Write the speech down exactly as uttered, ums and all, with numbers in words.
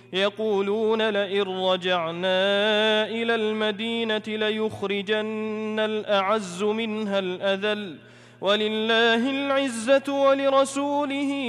يقولون لئن رجعنا إلى المدينة ليخرجن الأعز منها الأذل ولله العزة ولرسوله